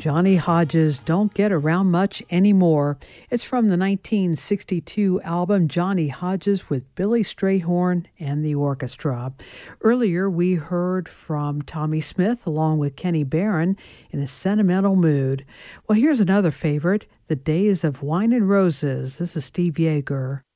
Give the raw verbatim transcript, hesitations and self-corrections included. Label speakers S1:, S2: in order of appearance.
S1: Johnny Hodges don't get around much anymore. It's from the nineteen sixty-two album Johnny Hodges with Billy Strayhorn and the orchestra. Earlier, we heard from Tommy Smith along with Kenny Barron in a sentimental mood. Well, here's another favorite, The Days of Wine and Roses. This is Steve Yeager.